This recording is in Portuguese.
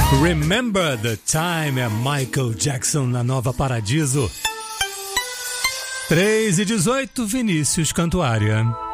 Remember the Time é Michael Jackson na Nova Paradiso. 3:18, Vinícius Cantuária.